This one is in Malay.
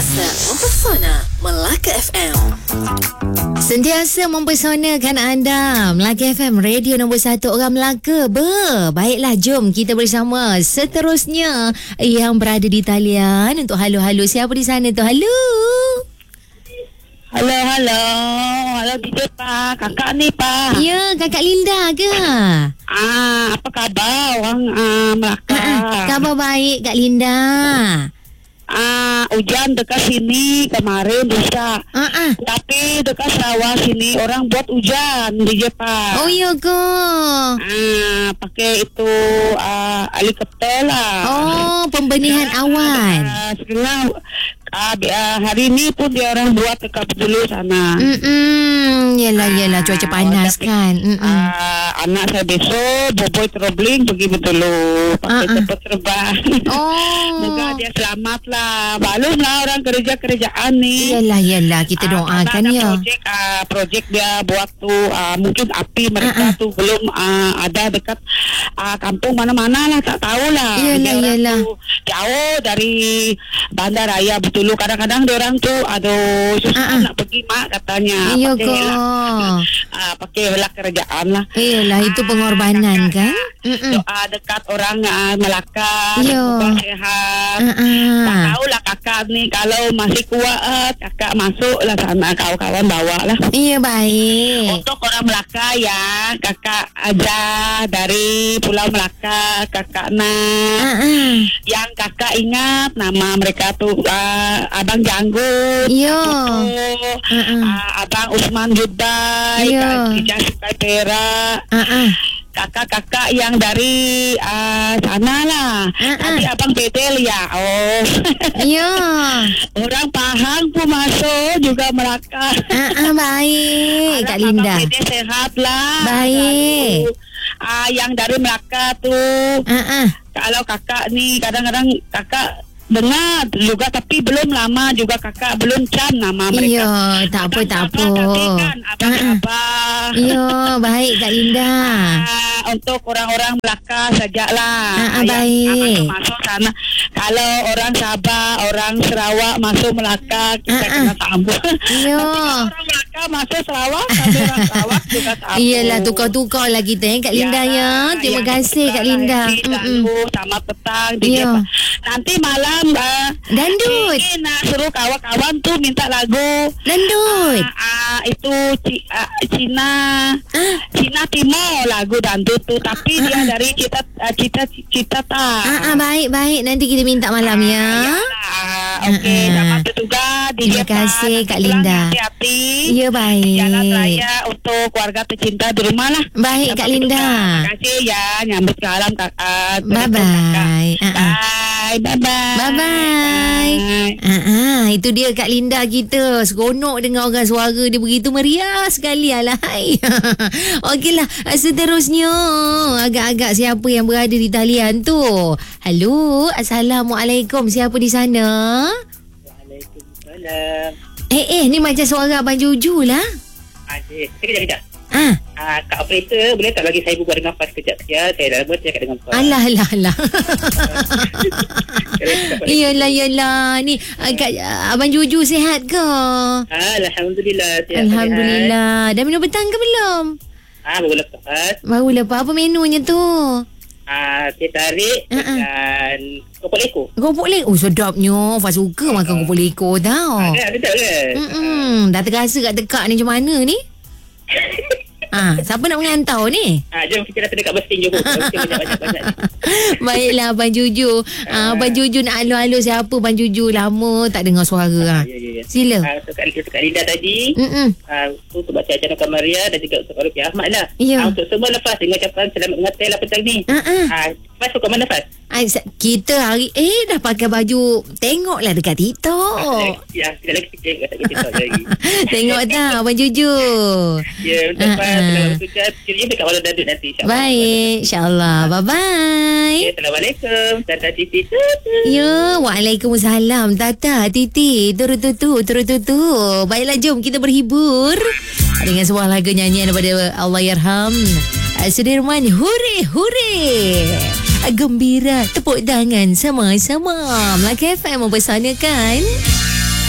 Sentiasa mempesona Melaka FM. Sentiasa mempesonakan anda. Melaka FM, radio nombor 1 orang Melaka. Baiklah, jom kita bersama seterusnya yang berada di talian untuk halo-halo. Siapa di sana tu? Halo. Halo DJ Pak, kakak ni Pak. Ya, kakak Linda ke? Apa khabar orang Melaka? Khabar baik Kak Linda. Hujan dekat sini kemarin bisa. Tapi dekat sawah sini orang buat hujan DJ Pak. Oh iya ke? Pakai itu helikopter lah. Oh, pembenihan awan. Sekarang hari ini pun dia orang buat dekat dulu sana. Yelah cuaca panas kan. Anak saya besok boboy traveling pergi Betulu pakai tempat terbang. Semoga dia selamat lah. Balum lah orang kerjaan ni. Yelah kita doakan ya. Projek dia buat tu mungkin api mereka tu belum ada dekat kampung mana-mana lah, tak tahulah. Yelah. Jauh dari bandaraya Betulu. Kadang-kadang dia orang tu susah nak pergi mak katanya. Iya ke? Pakai lah kerjaan lah. Iyalah, itu pengorbanan kan. Doa dekat orang Melaka. Yo. Semoga sehat. Tak tahulah kakak ni kalau masih kuat kakak masuk lah sana, kawan-kawan bawa lah. Iya, baik. Untuk orang Melaka ya, kakak aja dari Pulau Melaka, kakak yang kakak ingat nama mereka tu Abang Janggut, Yo. Abang Usman Judai, Kak Ija Sukai Perak, kakak-kakak yang dari sana lah. Tadi Abang Bedel ya. Ya. Orang Pahang pun masuk juga Melaka. Baik Kak Linda. Abang Bedel sehat lah. Baik. Yang dari Melaka tu. Kalau kakak ni kadang-kadang kakak dengar juga, tapi belum lama juga kakak belum can nama mereka. Iya, tak apa. Abang. Iya, baik Kak Linda. Untuk orang-orang Melaka sajalah. Baik. Masuk sana. Kalau orang Sabah, orang Sarawak masuk Melaka, kita kena sambut. Iya. Orang Melaka masuk Sarawak, sampai orang Sarawak juga sambut. Iyalah, tukar-tukar lah kita Kak Linda ya. Terima kasih Kak Linda. Selamat petang. Iya. Nanti malam Dandut. nak suruh kawan-kawan tu minta lagu Dandut. Itu Cina Timur lagu dandut tu, tapi dia dari cita tak. Baik. Nanti kita minta malam ya. Okey, dapat juga. Terima kasih Kak Linda. Hati-hati. Ya, baik. Jalan raya untuk keluarga tercinta di rumah lah. Baik Kak Linda. Terima kasih ya. Nyambut salam kakak. Bye-bye. Bye-bye. Itu dia Kak Linda kita. Seronok dengar orang suara dia begitu meriah sekali. Alahai. Okeylah, seterusnya agak-agak siapa yang berada di talian tu. Halo, Assalamualaikum. Siapa di sana? Waalaikumsalam. Ni macam suara Abang Juju lah. Sekejap. Kak operator, boleh tak bagi saya berbual dengan Fas kejap saja? Saya dah lama cakap dengan Fas. Alah. Iyalah. Ni Abang Juju sihat ke? Alhamdulillah. Alhamdulillah. Dah minum petang ke belum? Baru lepas. Apa menunya tu? Teh tarik dengan kopok leko. Kopok leko. Sedapnya. Fas suka makan kopok leko tau. Betul ke? Dah terasa kat tekak ni macam mana ni? Siapa nak mengantau ni? Jom kita datang dekat mesin Johor. Banyak-banyak. Baiklah Abang Juju. Abang Juju nak halo-halo siapa Abang Juju? Lama tak dengar suara. Ya. Sila. Untuk Kak Linda tadi. Untuk baca Ajar Nuka Maria dan juga untuk Rupiah Ahmad lah. Untuk semua lepas dengan ucapan selamat mengatai lah petang ni. Fas suka mana Fas? Kita hari dah pakai baju. Tengoklah dekat TikTok. Ya, kita lagi tengok TikTok lagi. Tengok tak Abang Juju? Ya, untuk Fas. Selamat ucap. Curinya dekat Walau Dandut nanti, insyaAllah. Baik, insyaAllah. Bye-bye. Ya, Assalamualaikum. Tata Titi. Ya, Waalaikumsalam. Tata Titi. Turu-tutu. Baiklah, jom kita berhibur dengan sebuah lagu nyanyian daripada Allahyarham Sudirman. Hure. Gembira, tepuk tangan sama-sama. Melaka FM mempersanakan